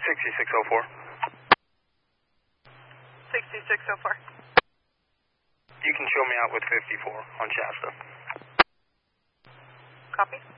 6604. 6604. You can show me out with 54 on Shasta. Copy.